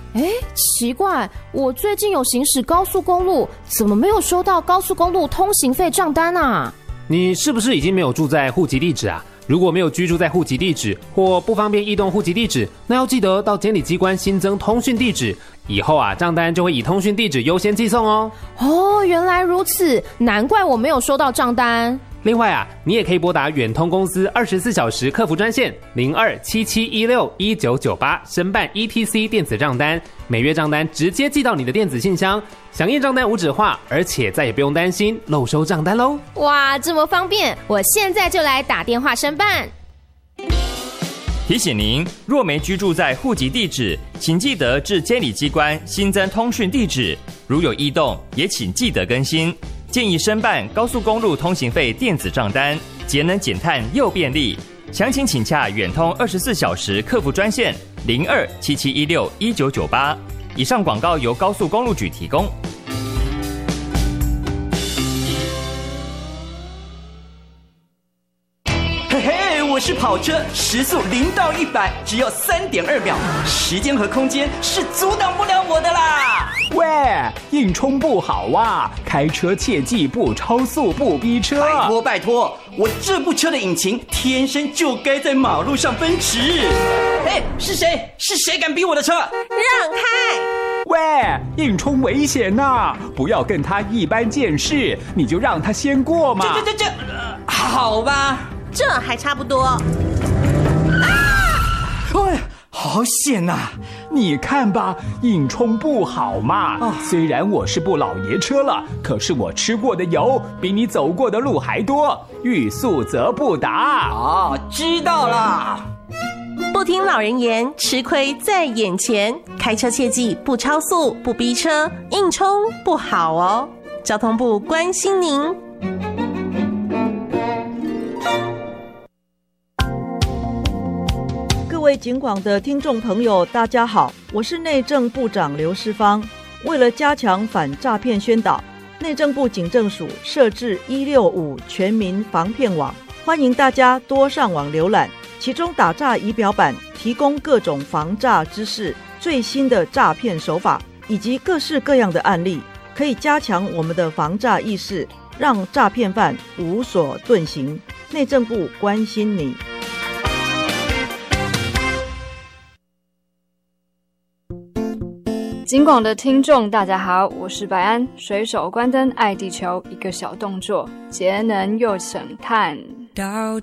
奇怪，我最近有行驶高速公路，怎么没有收到高速公路通行费账单啊？ 你是不是已经没有住在户籍地址啊？如果没有居住在户籍地址或不方便异动户籍地址，那要记得到监理机关新增通讯地址，以后账单就会以通讯地址优先寄送哦。 原来如此，难怪我没有收到账单。 另外你也可以拨打远通公司24小时客服专线0277161998申办 ETC 电子账单，每月账单直接寄到你的电子信箱，响应账单无纸化，而且再也不用担心漏收账单咯。 哇，这么方便，我现在就来打电话申办。 提醒您，若没居住在户籍地址，请记得至监理机关新增通讯地址，如有异动也请记得更新。建议申办高速公路通行费电子账单，节能减碳又便利。详情请洽远通24小时客服专线0277161998。以上广告由高速公路局提供。 嘿嘿，我是跑车，时速0到100只要3.2秒，时间和空间是阻挡不了我的啦！ 喂，硬冲不好啊，开车切记不超速不逼车。 拜托，我这部车的引擎天生就该在马路上奔驰。是谁敢逼我的车？ 让开！ 喂，硬冲危险呐，不要跟他一般见识，你就让他先过嘛。 好吧， 这还差不多。 好险呐！ 你看吧，硬冲不好嘛。虽然我是部老爷车了，可是我吃过的油比你走过的路还多，欲速则不达。 知道了。 不听老人言，吃亏在眼前。开车切记不超速不逼车，硬冲不好哦。交通部关心您。 各位警广的听众朋友，大家好，我是内政部长刘世芳。为了加强反诈骗宣导，内政部警政署设置165全民防骗网，欢迎大家多上网浏览。其中打诈仪表板提供各种防诈知识、最新的诈骗手法以及各式各样的案例，可以加强我们的防诈意识，让诈骗犯无所遁形。内政部关心你。 警广的听众大家好，我是白安。随手关灯爱地球，一个小动作，节能又省碳。